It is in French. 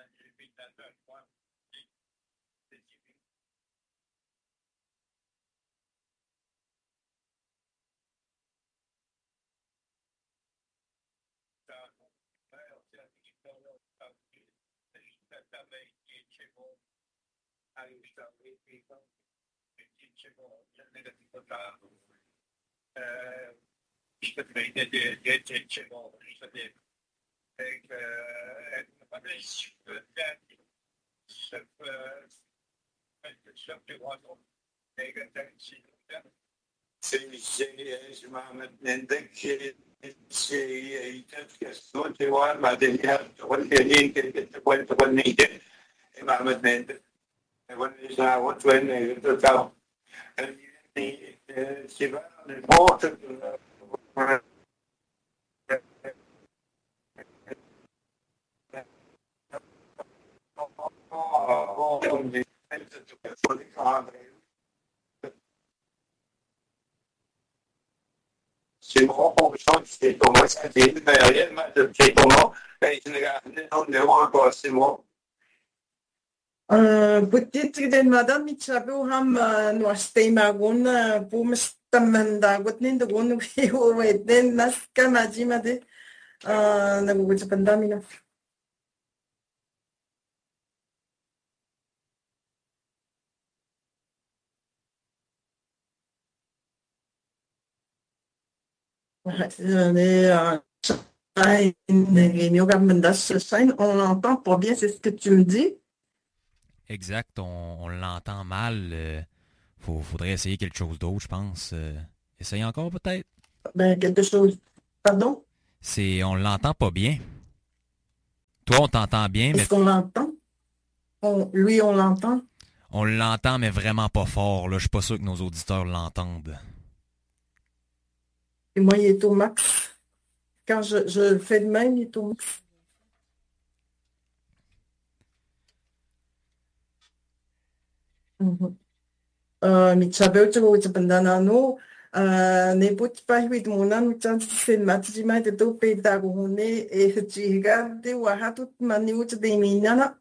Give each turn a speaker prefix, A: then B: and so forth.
A: Budgettigen madan mitsabuham nuasteimagun pumastammandagut nindagun weden naska majimade nagugutsapandamina. On l'entend pas bien, c'est ce que tu me dis?
B: Exact, on l'entend mal. Faudrait essayer quelque chose d'autre, je pense. Essaye encore peut-être?
A: Ben, quelque chose. Pardon?
B: On l'entend pas bien. Toi, on t'entend bien, mais...
A: Est-ce qu'on l'entend? Lui, on l'entend?
B: On l'entend, mais vraiment pas fort. Là. Je suis pas sûr que nos auditeurs l'entendent.
A: Et moi, il est au max. Quand je le fais de même, il est au max. Mitsabeutsu Bandanano, Neputipahit Munan, Chansin Matsima, the Dope Dagune, Ejiga, the Wahatut Maniut de Minana.